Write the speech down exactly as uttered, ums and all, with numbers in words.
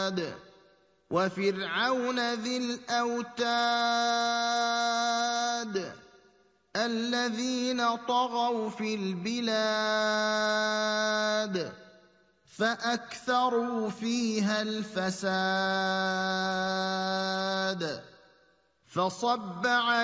الْعِبَادِ وَفِرْعَوْنَ ذِي الْأَوْتَادِ الَّذِينَ طَغَوْا فِي الْبِلَادِ فَأَكْثَرُوا فِيهَا الْفَسَادَ فَصَبَّ